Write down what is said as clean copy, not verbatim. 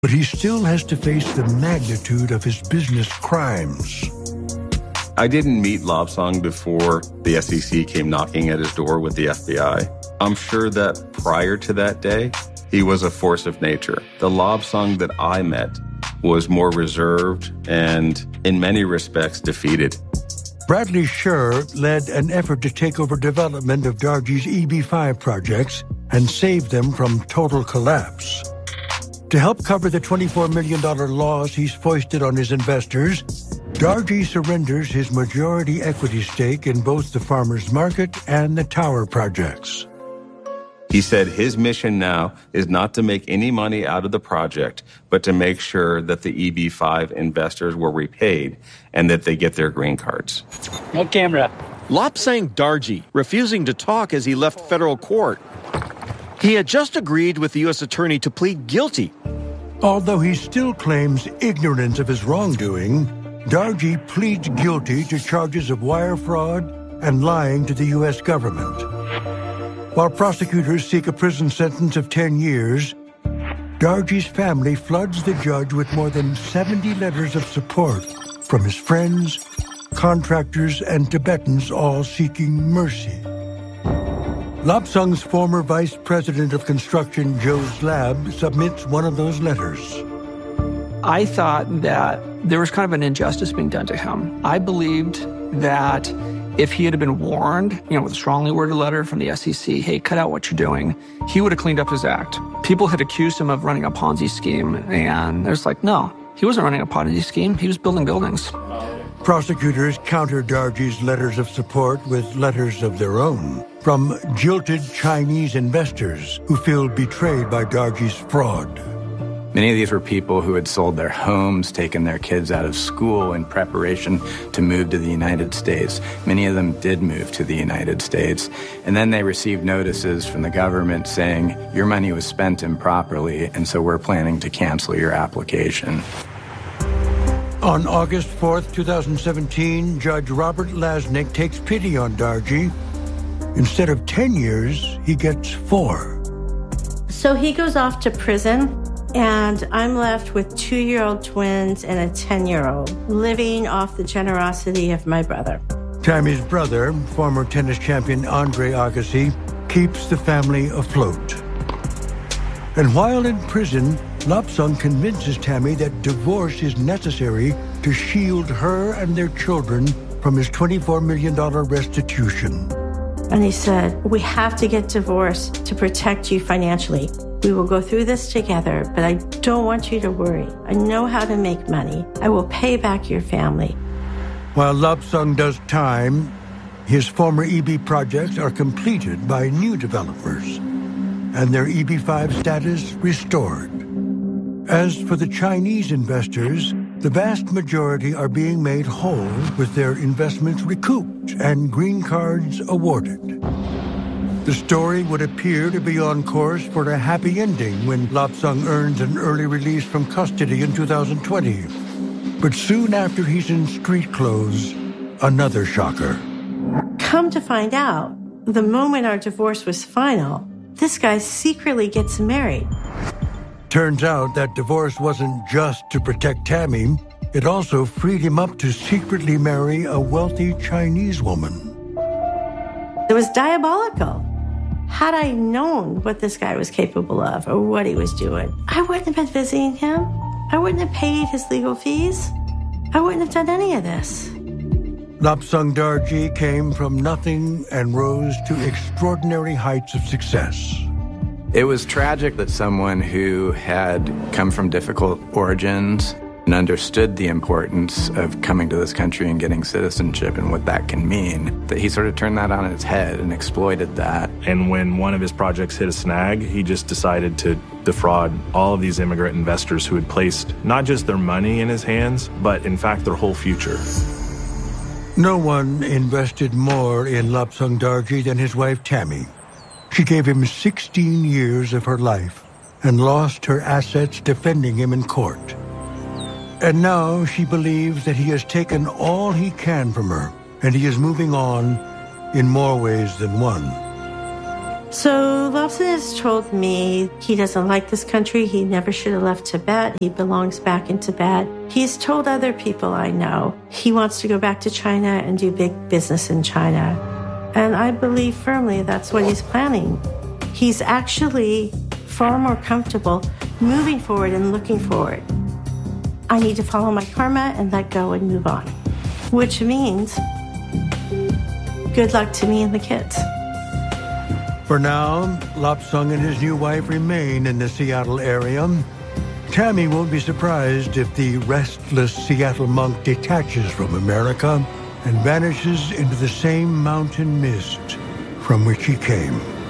but he still has to face the magnitude of his business crimes. I didn't meet Lobsang before the SEC came knocking at his door with the FBI. I'm sure that prior to that day, he was a force of nature. The Lobsang that I met was more reserved and, in many respects, defeated. Bradley Sher led an effort to take over development of Dargie's EB-5 projects and save them from total collapse. To help cover the $24 million loss he's foisted on his investors, Dargie surrenders his majority equity stake in both the Farmers Market and the Tower projects. He said his mission now is not to make any money out of the project, but to make sure that the EB-5 investors were repaid and that they get their green cards. No camera. Lobsang Dargie, refusing to talk as he left federal court. He had just agreed with the U.S. attorney to plead guilty. Although he still claims ignorance of his wrongdoing, Dargie pleads guilty to charges of wire fraud and lying to the U.S. government. While prosecutors seek a prison sentence of 10 years, Dargie's family floods the judge with more than 70 letters of support from his friends, contractors, and Tibetans, all seeking mercy. Lobsang's former vice president of construction, Joe Slab, submits one of those letters. I thought that there was kind of an injustice being done to him. I believed that if he had been warned, with a strongly worded letter from the SEC, hey, cut out what you're doing, he would have cleaned up his act. People had accused him of running a Ponzi scheme, and it's like, no, he wasn't running a Ponzi scheme. He was building buildings. Prosecutors counter Dargie's letters of support with letters of their own from jilted Chinese investors who feel betrayed by Dargie's fraud. Many of these were people who had sold their homes, taken their kids out of school in preparation to move to the United States. Many of them did move to the United States. And then they received notices from the government saying, your money was spent improperly, and so we're planning to cancel your application. On August 4th, 2017, Judge Robert Lasnik takes pity on Dargie. Instead of 10 years, he gets 4. So he goes off to prison, and I'm left with 2-year-old twins and a 10-year-old, living off the generosity of my brother. Tammy's brother, former tennis champion Andre Agassi, keeps the family afloat. And while in prison, Lobsang convinces Tammy that divorce is necessary to shield her and their children from his $24 million restitution. And he said, we have to get divorced to protect you financially. We will go through this together, but I don't want you to worry. I know how to make money. I will pay back your family. While Lobsang does time, his former EB projects are completed by new developers, and their EB-5 status restored. As for the Chinese investors, the vast majority are being made whole with their investments recouped and green cards awarded. The story would appear to be on course for a happy ending when Lobsang earns an early release from custody in 2020. But soon after he's in street clothes, another shocker. Come to find out, the moment our divorce was final, this guy secretly gets married. Turns out that divorce wasn't just to protect Tammy. It also freed him up to secretly marry a wealthy Chinese woman. It was diabolical. Had I known what this guy was capable of or what he was doing, I wouldn't have been visiting him. I wouldn't have paid his legal fees. I wouldn't have done any of this. Lobsang Dargie came from nothing and rose to extraordinary heights of success. It was tragic that someone who had come from difficult origins and understood the importance of coming to this country and getting citizenship and what that can mean, that he sort of turned that on its head and exploited that. And when one of his projects hit a snag, he just decided to defraud all of these immigrant investors who had placed not just their money in his hands, but in fact their whole future. No one invested more in Lobsang Dargie than his wife Tammy. She gave him 16 years of her life and lost her assets defending him in court. And now she believes that he has taken all he can from her, and he is moving on in more ways than one. So Lobson has told me he doesn't like this country. He never should have left Tibet. He belongs back in Tibet. He's told other people I know he wants to go back to China and do big business in China. And I believe firmly that's what he's planning. He's actually far more comfortable moving forward and looking forward. I need to follow my karma and let go and move on, which means good luck to me and the kids. For now, Lobsang and his new wife remain in the Seattle area. Tammy won't be surprised if the restless Seattle monk detaches from America and vanishes into the same mountain mist from which he came.